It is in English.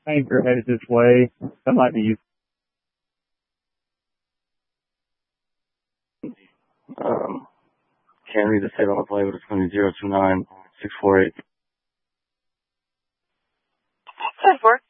think you're headed this way. That might be useful. Can't read the state on the play, but it's going to be 029-648. 10-4.